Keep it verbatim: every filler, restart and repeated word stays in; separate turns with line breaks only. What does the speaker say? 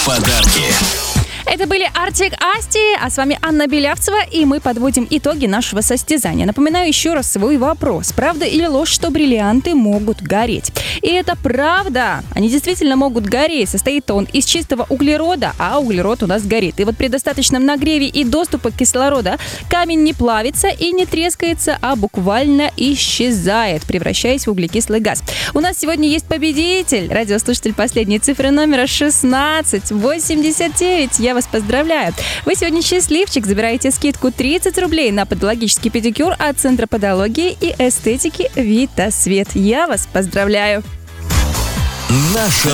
Подарки.
Это были Артик Асти, а с вами Анна Белявцева, и мы подводим итоги нашего состязания. Напоминаю еще раз свой вопрос. Правда или ложь, что бриллианты могут гореть? И это правда. Они действительно могут гореть. Состоит он из чистого углерода, а углерод у нас горит. И вот при достаточном нагреве и доступе кислорода камень не плавится и не трескается, а буквально исчезает, превращаясь в углекислый газ. У нас сегодня есть победитель. Радиослушатель последней цифры номера шестнадцать восемьдесят девять. Я вас поздравляю. Вы сегодня счастливчик. Забираете скидку тридцать рублей на подологический педикюр от Центра подологии и эстетики Витасвет. Я вас поздравляю.
Наша